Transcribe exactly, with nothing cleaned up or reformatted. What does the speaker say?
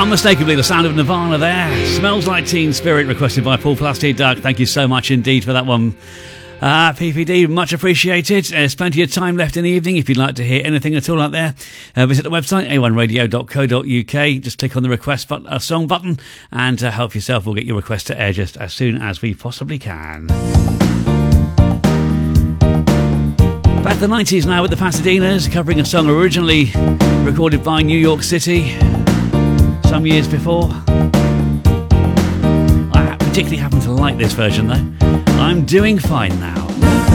unmistakably the sound of Nirvana there. Smells Like Teen Spirit, requested by Paul Plasty. Doug, thank you so much indeed for that one. Uh, P P D, much appreciated. There's plenty of time left in the evening if you'd like to hear anything at all out there. Uh, visit the website, a one radio dot co dot uk. Just click on the request but- uh, song button and uh, help yourself. We'll get your request to air just as soon as we possibly can. Back to the nineties now with the Pasadenas, covering a song originally recorded by New York City some years before. I particularly happen to like this version though. I'm Doing Fine Now.